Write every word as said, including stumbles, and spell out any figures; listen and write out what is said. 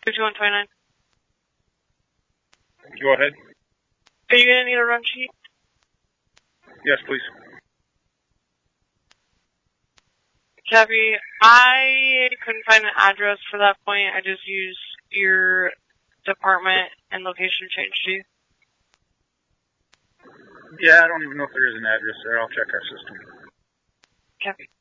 fifty-one twenty-nine. Go ahead. Are you going to need a run sheet? Yes, please. Copy. I couldn't find an address for that point. I just used your department and location change to you. Yeah, I don't even know if there is an address there. I'll check our system. Copy.